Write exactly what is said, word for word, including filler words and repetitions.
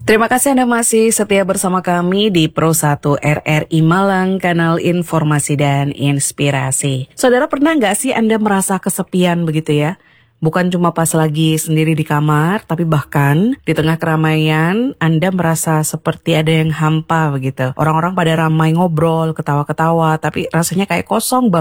Terima kasih Anda masih setia bersama kami di Pro satu R R I Malang, kanal informasi dan inspirasi. Saudara, pernah nggak sih Anda merasa kesepian begitu ya? Bukan cuma pas lagi sendiri di kamar, tapi bahkan di tengah keramaian Anda merasa seperti ada yang hampa begitu. Orang-orang pada ramai ngobrol, ketawa-ketawa, tapi rasanya kayak kosong banget.